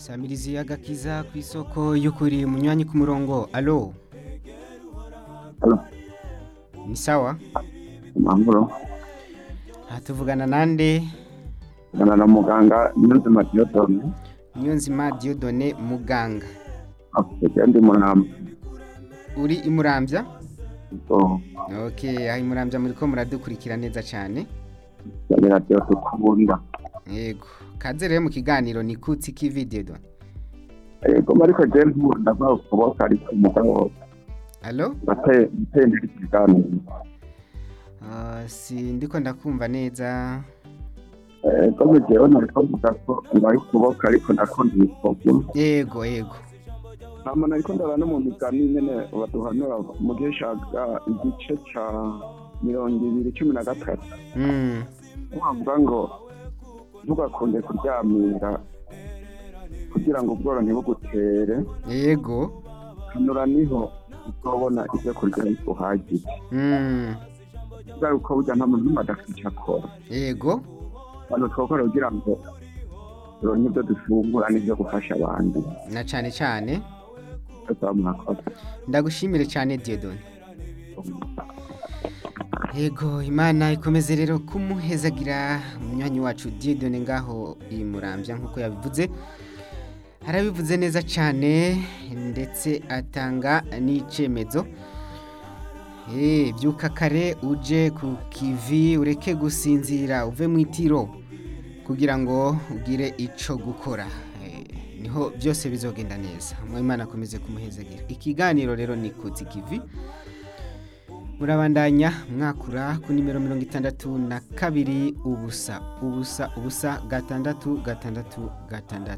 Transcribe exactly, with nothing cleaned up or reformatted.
Samirizi y'agakiza ku isoko y'ukuri munywanyi ku murongo. Alo, Halo, ni sawa? mahoro. Aha tuvugana nande? Gana na muganga Niyonzima Dieudonne. Niyonzima Dieudonne muganga. Afite ndi munama. Uri imuramvya? So, Okay, aho imuramvya muriko muradukurikira neza cyane. yagira cyo tukubunda. Yego. Kaze rero mu kiganiro ni kutsi ki video. Ego mariko je nkunda ba kuboka ari umugabo. Alo? Bate ntende ikiganiro. Uh, si ndiko ndakumva neza. Eh, kama je ona ariko mvuga ko ngari kuboka ariko ndakunda ibikoko. Yego, yego. Nama nariko ndarana mu migani nyene baduhanura mu gihe shaga igice ca mirongo ibiri cumi na gatatu. Mm. Wavuga ngo ntugakunde kuryamira kugira ngo ubworo ntibugutere. Yego. Hanura niho uzobona ibyo kurya biguhagije. Mm. Bwari uko burya nta muntu adafite akora. Yego. Hano twakora kugira ngo turonke ibyo dufungura n'ibyo gufasha abandi. Na cyane cyane Tuzamwakora. ndagushimire cyane Dieudonne. Yego, Imana ikomeze rero kumuhezagira umunywanyi wacu Dieudonne ngaho imurambya nkuko yabivuze. Harabivuze neza cyane ndetse atanga n'icemezo. Eh, byuka kare uje ku kivi ureke gusinzira uve mu itiro kugira ngo ugire ico gukora. Eh, niho byose bizogenda neza. Mu Imana akomeze kumuhezagira. Ikiganiro rero ni kutsi kivi. Murabandanya mwakura ku nimero mirongo itandatu na kabiri ubusa ubusa ubusa gatandatu gatandatu gatandatu.